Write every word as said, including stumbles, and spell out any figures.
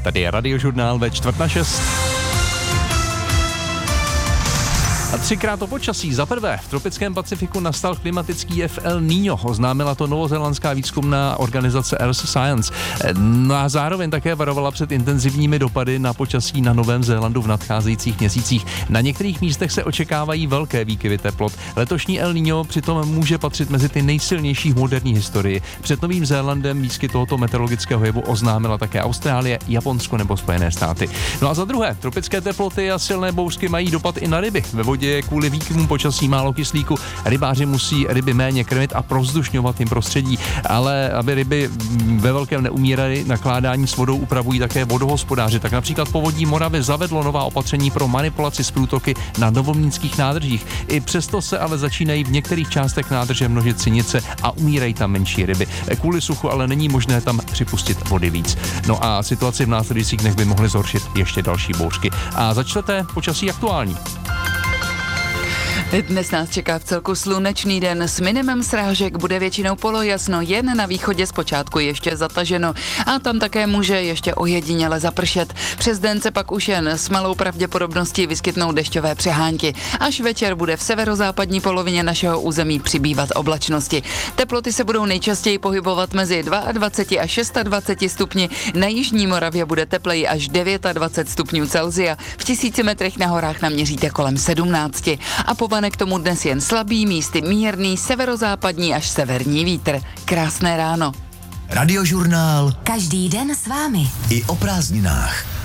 Tady je Radiožurnál ve čtvrt na šest. A třikrát o počasí. Za prvé, v tropickém Pacifiku nastal klimatický jev El Niño. Oznámila to novozélandská výzkumná organizace Earth Science. No a zároveň také varovala před intenzivními dopady na počasí na Novém Zélandu v nadcházejících měsících. Na některých místech se očekávají velké výkyvy teplot. Letošní El Niño přitom může patřit mezi ty nejsilnější v moderní historii. Před Novým Zélandem výskyt tohoto meteorologického jevu oznámila také Austrálie, Japonsko nebo Spojené státy. No a za druhé, tropické teploty a silné bouřky mají dopad i na ryby. Ve vodě je kvůli výkyvům počasí málo kyslíku. Rybáři musí ryby méně krmit a provzdušňovat jim prostředí, ale aby ryby ve velkém neumíraly, nakládání s vodou upravují také vodohospodáři. Tak například Povodí Moravy zavedlo nová opatření pro manipulaci s průtoky na novomlýnských nádržích. I přesto se ale začínají v některých částech nádrže množit sinice a umírají tam menší ryby. Kvůli suchu ale není možné tam připustit vody víc. No a situaci v následujících dnech by mohly zhoršit ještě další bouřky. A za čtvrté, počasí aktuální. Dnes nás čeká v celku slunečný den s minimem srážek, bude většinou polojasno, jen na východě zpočátku ještě zataženo a tam také může ještě ojediněle zapršet. Přes den se pak už jen s malou pravděpodobností vyskytnou dešťové přehánky. Až večer bude v severozápadní polovině našeho území přibývat oblačnosti. Teploty se budou nejčastěji pohybovat mezi dvacet dva až dvacet šest stupni, na jižní Moravě bude tepleji až dvacet devět stupňů Celsia, v tisíci metrech na horách naměříte kolem sedmnáct a po k tomu dnes jen slabý, místy mírný, severozápadní až severní vítr. Krásné ráno. Radiožurnál. Každý den s vámi. I o prázdninách.